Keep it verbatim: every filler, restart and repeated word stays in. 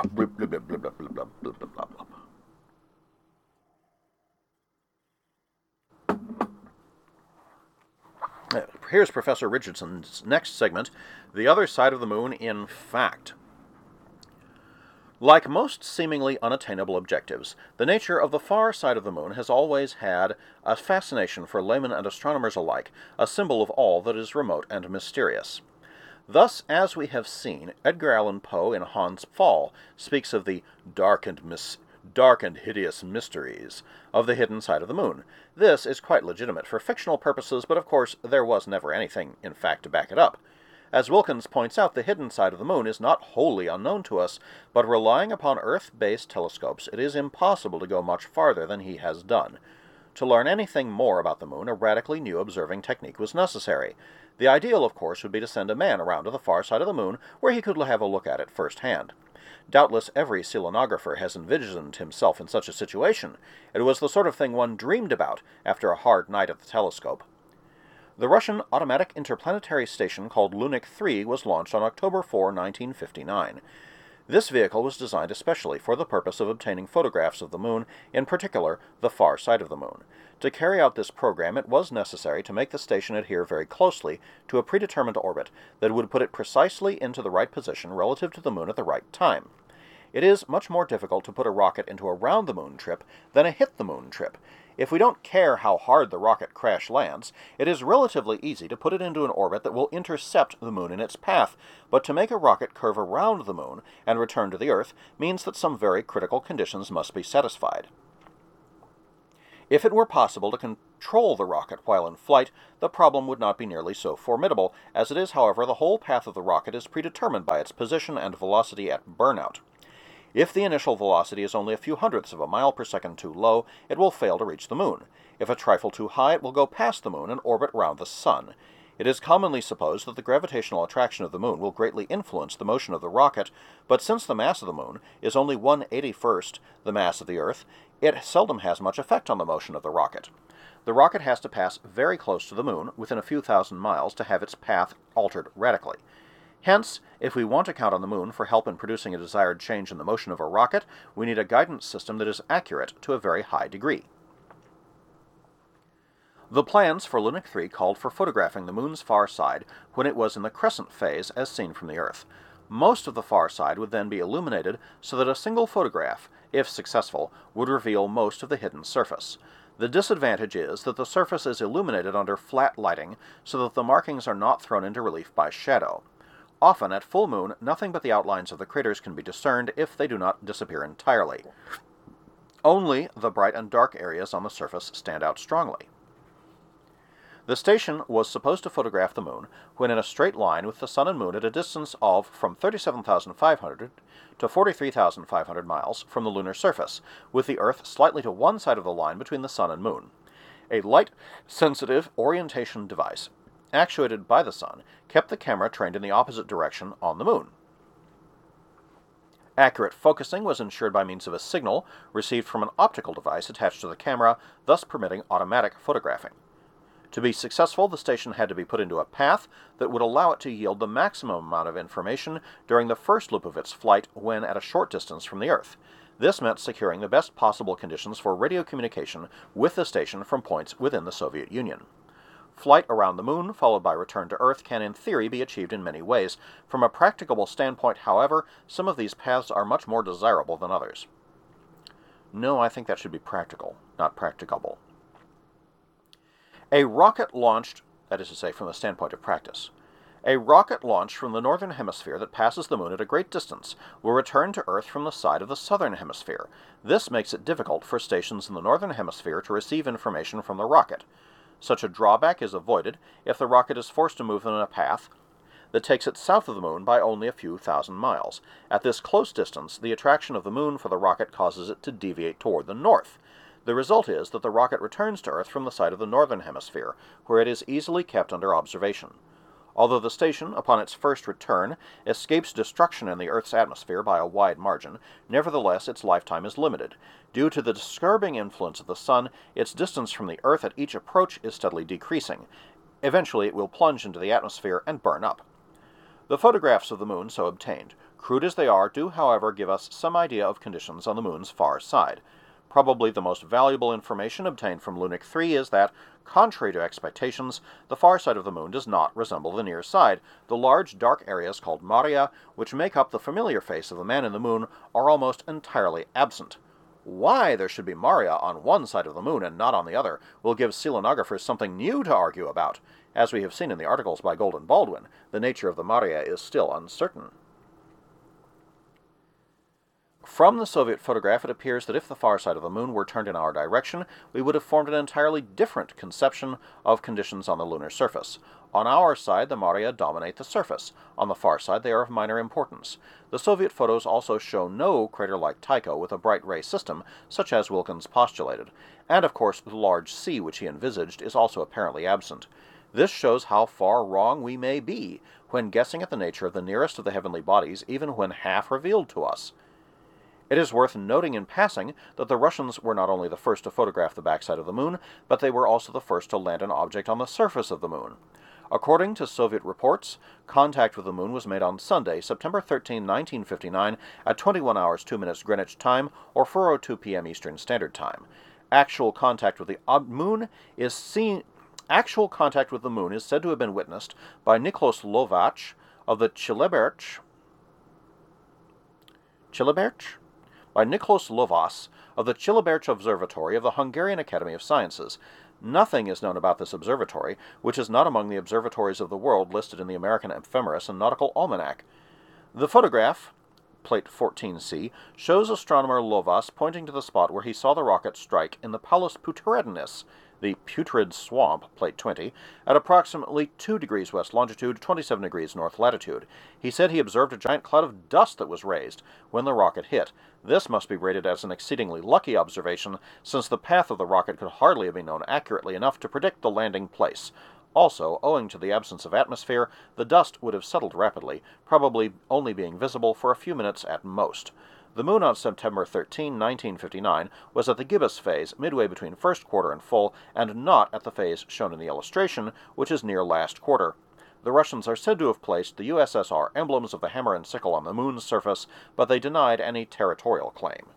blah, blah, blah, blah, blah, blah, blah, blah, blah. Here's Professor Richardson's next segment, The Other Side of the Moon in Fact. Like most seemingly unattainable objectives, the nature of the far side of the moon has always had a fascination for laymen and astronomers alike, a symbol of all that is remote and mysterious. Thus, as we have seen, Edgar Allan Poe in Hans Pfaall speaks of the dark and mis- dark and hideous mysteries of the hidden side of the moon. This is quite legitimate for fictional purposes, but of course there was never anything, in fact, to back it up. As Wilkins points out, the hidden side of the moon is not wholly unknown to us, but relying upon Earth-based telescopes, it is impossible to go much farther than he has done. To learn anything more about the moon, a radically new observing technique was necessary. The ideal, of course, would be to send a man around to the far side of the moon, where he could have a look at it firsthand. Doubtless every selenographer has envisioned himself in such a situation. It was the sort of thing one dreamed about after a hard night at the telescope. The Russian automatic interplanetary station called Lunik three was launched on October fourth, nineteen fifty-nine. This vehicle was designed especially for the purpose of obtaining photographs of the moon, in particular, the far side of the moon. To carry out this program, it was necessary to make the station adhere very closely to a predetermined orbit that would put it precisely into the right position relative to the moon at the right time. It is much more difficult to put a rocket into a round-the-moon trip than a hit-the-moon trip. If we don't care how hard the rocket crash lands, it is relatively easy to put it into an orbit that will intercept the moon in its path, but to make a rocket curve around the moon and return to the Earth means that some very critical conditions must be satisfied. If it were possible to control the rocket while in flight, the problem would not be nearly so formidable. As it is, however, the whole path of the rocket is predetermined by its position and velocity at burnout. If the initial velocity is only a few hundredths of a mile per second too low, it will fail to reach the moon. If a trifle too high, it will go past the moon and orbit round the sun. It is commonly supposed that the gravitational attraction of the moon will greatly influence the motion of the rocket, but since the mass of the moon is only one eighty-first the mass of the Earth, it seldom has much effect on the motion of the rocket. The rocket has to pass very close to the moon, within a few thousand miles, to have its path altered radically. Hence, if we want to count on the moon for help in producing a desired change in the motion of a rocket, we need a guidance system that is accurate to a very high degree. The plans for Lunik three called for photographing the moon's far side when it was in the crescent phase as seen from the Earth. Most of the far side would then be illuminated so that a single photograph, if successful, would reveal most of the hidden surface. The disadvantage is that the surface is illuminated under flat lighting so that the markings are not thrown into relief by shadow. Often, at full moon, nothing but the outlines of the craters can be discerned if they do not disappear entirely. Only the bright and dark areas on the surface stand out strongly. The station was supposed to photograph the moon when in a straight line with the sun and moon at a distance of from thirty-seven thousand five hundred to forty-three thousand five hundred miles from the lunar surface, with the Earth slightly to one side of the line between the sun and moon. A light-sensitive orientation device, actuated by the sun, kept the camera trained in the opposite direction on the moon. Accurate focusing was ensured by means of a signal received from an optical device attached to the camera, thus permitting automatic photographing. To be successful, the station had to be put into a path that would allow it to yield the maximum amount of information during the first loop of its flight when at a short distance from the Earth. This meant securing the best possible conditions for radio communication with the station from points within the Soviet Union. Flight around the moon, followed by return to Earth, can in theory be achieved in many ways. From a practicable standpoint, however, some of these paths are much more desirable than others. No, I think that should be practical, not practicable. A rocket launched, that is to say, from the standpoint of practice. A rocket launched from the northern hemisphere that passes the moon at a great distance will return to Earth from the side of the southern hemisphere. This makes it difficult for stations in the northern hemisphere to receive information from the rocket. Such a drawback is avoided if the rocket is forced to move in a path that takes it south of the moon by only a few thousand miles. At this close distance, the attraction of the moon for the rocket causes it to deviate toward the north. The result is that the rocket returns to Earth from the side of the northern hemisphere, where it is easily kept under observation. Although the station, upon its first return, escapes destruction in the Earth's atmosphere by a wide margin, nevertheless its lifetime is limited. Due to the disturbing influence of the sun, its distance from the Earth at each approach is steadily decreasing. Eventually it will plunge into the atmosphere and burn up. The photographs of the moon so obtained, crude as they are, do however give us some idea of conditions on the moon's far side. Probably the most valuable information obtained from Lunik three is that, contrary to expectations, the far side of the moon does not resemble the near side. The large dark areas called Maria, which make up the familiar face of the man in the moon, are almost entirely absent. Why there should be Maria on one side of the moon and not on the other will give selenographers something new to argue about. As we have seen in the articles by Golden Baldwin, the nature of the Maria is still uncertain. From the Soviet photograph, it appears that if the far side of the moon were turned in our direction, we would have formed an entirely different conception of conditions on the lunar surface. On our side, the Maria dominate the surface. On the far side, they are of minor importance. The Soviet photos also show no crater-like Tycho with a bright ray system, such as Wilkins postulated. And, of course, the large C which he envisaged is also apparently absent. This shows how far wrong we may be when guessing at the nature of the nearest of the heavenly bodies, even when half revealed to us. It is worth noting in passing that the Russians were not only the first to photograph the backside of the moon, but they were also the first to land an object on the surface of the moon. According to Soviet reports, contact with the moon was made on Sunday, September thirteenth, nineteen fifty-nine, at twenty-one hours two minutes Greenwich time, or four oh two p m Eastern Standard Time. Actual contact with the ob- moon is seen. Actual contact with the moon is said to have been witnessed by Nikolaus Lovács of the Chilabert. Chilabert? by Nikolaus Lovács of the Chilabert Observatory of the Hungarian Academy of Sciences. Nothing is known about this observatory, which is not among the observatories of the world listed in the American Ephemeris and Nautical Almanac. The photograph, Plate fourteen C, shows astronomer Lovács pointing to the spot where he saw the rocket strike in the Palus Putridinus, the Putrid Swamp, Plate twenty, at approximately two degrees west longitude, twenty-seven degrees north latitude. He said he observed a giant cloud of dust that was raised when the rocket hit. This must be rated as an exceedingly lucky observation, since the path of the rocket could hardly have been known accurately enough to predict the landing place. Also, owing to the absence of atmosphere, the dust would have settled rapidly, probably only being visible for a few minutes at most. The moon on September thirteenth, nineteen fifty-nine, was at the gibbous phase, midway between first quarter and full, and not at the phase shown in the illustration, which is near last quarter. The Russians are said to have placed the U S S R emblems of the hammer and sickle on the moon's surface, but they denied any territorial claim.